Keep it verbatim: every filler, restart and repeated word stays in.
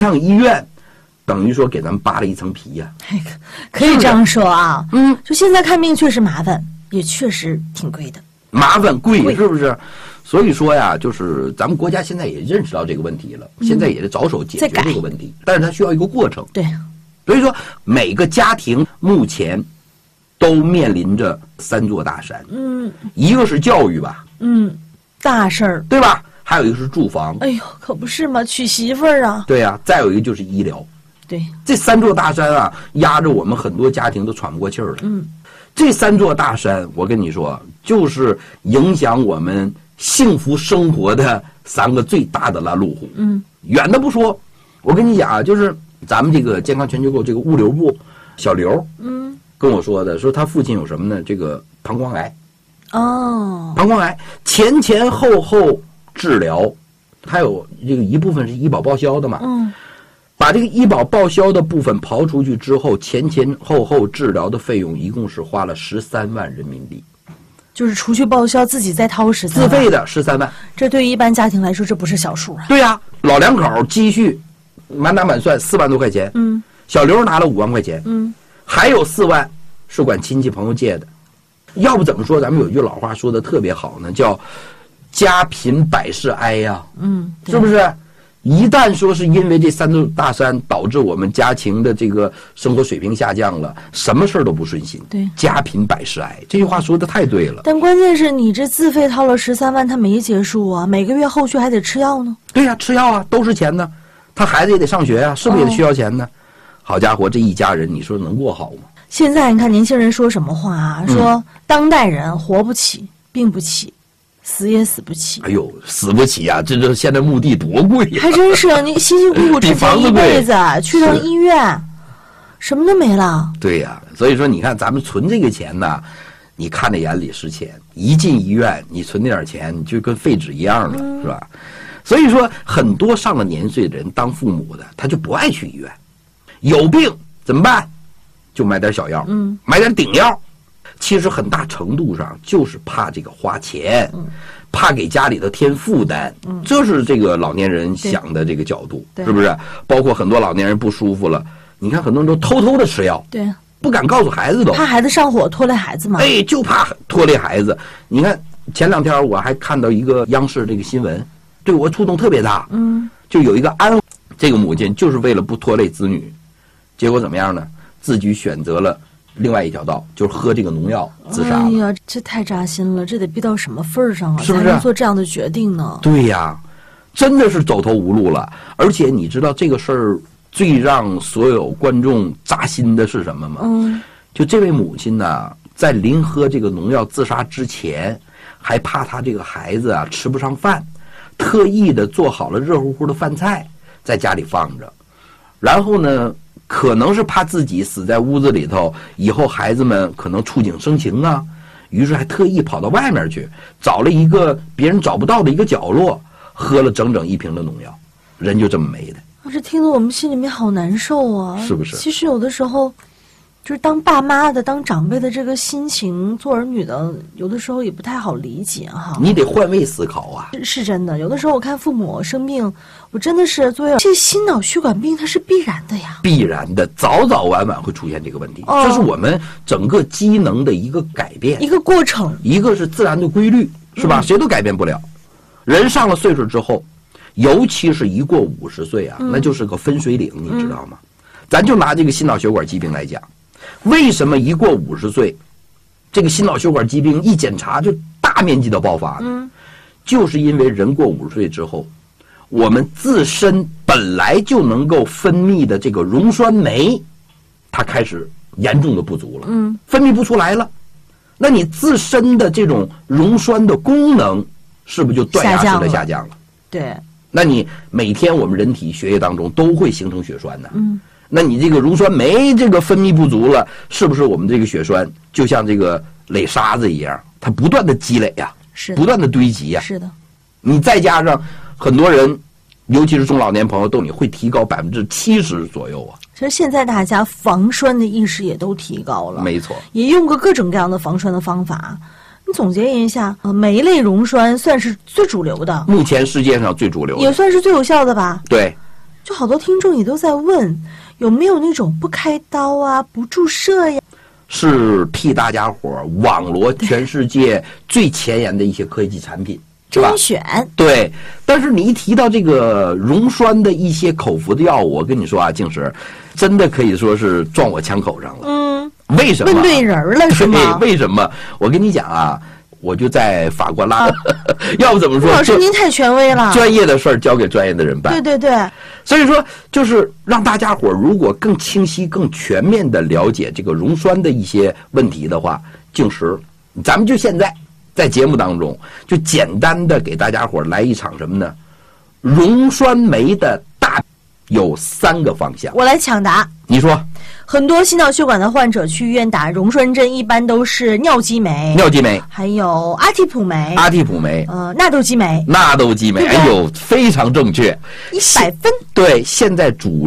上医院等于说给咱们扒了一层皮呀、 啊，可以这样说啊。 嗯， 就现在看病确实麻烦，也确实挺贵的， 麻烦贵是不是？所以说呀，就是咱们国家现在也认识到这个问题了，嗯、现在也是着手解决这个问题，但是它需要一个过程。 对， 所以说每个家庭目前都面临着三座大山。嗯，一个是教育吧， 嗯，大事儿， 对吧？还有一个是住房。 哎呦，可不是嘛，娶媳妇儿啊。 对呀、啊，再有一个就是医疗。 对， 这三座大山啊，压着我们很多家庭都喘不过气儿了。 嗯， 这三座大山，我跟你说，就是影响我们幸福生活的三个最大的拦路虎。 嗯， 远的不说，我跟你讲啊，就是咱们这个健康全球购这个物流部小刘，嗯，跟我说的，说他父亲有什么呢？这个膀胱癌。 哦， 膀胱癌前前后后治疗，还有这个一部分是医保报销的嘛。 嗯。 把这个医保报销的部分刨出去之后，前前后后治疗的费用一共是花了十三万人民币， 就是除去报销，自己再掏十三万， 自费的十三万。 这对于一般家庭来说，这不是小数啊。 对呀、啊，老两口积蓄满打满算四万多块钱， 嗯， 小刘拿了五万块钱， 嗯， 还有四万是管亲戚朋友借的。要不怎么说咱们有一句老话说的特别好呢，叫家贫百事哀呀、啊， 嗯， 是不是？一旦说是因为这三座大山导致我们家庭的这个生活水平下降了，什么事儿都不顺心。 对， 家贫百事哀，这句话说的太对了。 但关键是你这自费掏了十三万，他没结束啊，每个月后续还得吃药呢。 对呀、啊，吃药啊，都是钱呢。他孩子也得上学啊，是不是也得需要钱呢？哦、好家伙，这一家人，你说能过好吗？ 现在你看年轻人说什么话啊？说、嗯、当代人活不起，病不起。死也死不起， 哎呦，死不起啊！这这现在墓地多贵呀、啊， 还真是你辛辛苦苦挣钱一辈子，去趟医院，什么都没了。 对呀、啊，所以说你看咱们存这个钱呢，你看在眼里是钱，一进医院你存那点钱，你就跟废纸一样了，嗯、是吧？所以说很多上了年岁的人当父母的，他就不爱去医院，有病怎么办？就买点小药， 嗯， 买点顶药。其实很大程度上就是怕这个花钱， 嗯、 怕给家里头添负担，嗯、这是这个老年人想的这个角度，是不是？包括很多老年人不舒服了，你看很多人都偷偷的吃药， 对， 不敢告诉孩子都， 怕孩子上火拖累孩子嘛。 哎，就怕拖累孩子。你看前两天我还看到一个央视这个新闻，对我触动特别大。 嗯， 就有一个安这个母亲就是为了不拖累子女，结果怎么样呢？自己选择了另外一条道，就是喝这个农药自杀了。 哎呀，这太扎心了，这得逼到什么份儿上啊？ 是不是才能做这样的决定呢？ 对呀，真的是走投无路了。而且你知道这个事儿最让所有观众扎心的是什么吗？ 嗯， 就这位母亲呢，在临喝这个农药自杀之前，还怕她这个孩子啊吃不上饭，特意的做好了热乎乎的饭菜在家里放着，然后呢。可能是怕自己死在屋子里头，以后孩子们可能触景生情啊，于是还特意跑到外面去，找了一个别人找不到的一个角落，喝了整整一瓶的农药，人就这么没的。 这听得我们心里面好难受啊， 是不是？ 其实有的时候，就是当爸妈的、当长辈的这个心情，做儿女的，有的时候也不太好理解哈。 你得换位思考啊， 是是真的。有的时候我看父母生病，我真的是作为这心脑血管病，它是必然的呀， 必然的，早早晚晚会出现这个问题。哦、这是我们整个机能的一个改变， 一个过程， 一个是自然的规律，是吧？嗯、谁都改变不了。人上了岁数之后，尤其是一过五十岁啊，嗯、那就是个分水岭，你知道吗？嗯、咱就拿这个心脑血管疾病来讲。为什么一过五十岁，这个心脑血管疾病一检查就大面积的爆发呢？ 嗯， 就是因为人过五十岁之后，我们自身本来就能够分泌的这个溶栓酶，它开始严重的不足了， 嗯， 分泌不出来了。那你自身的这种溶栓的功能，是不是就断崖式的下降了？ 对。 那你每天我们人体血液当中都会形成血栓呢， 嗯。 那你这个溶栓酶这个分泌不足了，是不是我们这个血栓就像这个垒沙子一样，它不断的积累呀， 是不断的堆积呀？ 是的。 你再加上很多人，尤其是中老年朋友，都你会提高百分之七十左右啊。 其实现在大家防栓的意识也都提高了， 没错， 也用过各种各样的防栓的方法。你总结一下，呃，酶类溶栓算是最主流的， 目前世界上最主流的， 也算是最有效的吧？ 对。 就好多听众也都在问，有没有那种不开刀啊、不注射呀？ 是替大家伙儿网罗全世界最前沿的一些科技产品，是吧？ 甄选对，但是你一提到这个溶栓的一些口服的药物，我跟你说啊，静石，真的可以说是撞我枪口上了。 嗯， 为什么？ 问对人了是吗？ 对，为什么？我跟你讲啊，我就在法国拉，要不怎么说？ 老师您太权威了， 专业的事儿交给专业的人办。 对对对， 所以说，就是让大家伙儿如果更清晰、更全面的了解这个溶栓的一些问题的话，静石，咱们就现在在节目当中就简单的给大家伙儿来一场什么呢？溶栓酶的大有三个方向， 我来抢答。 你说， 很多心脑血管的患者去医院打溶栓针，一般都是尿激酶、 尿激酶、 还有阿替普酶、 阿替普酶、 呃纳豆激酶， 纳豆激酶。哎呦，非常正确， 一百分。 对，现在主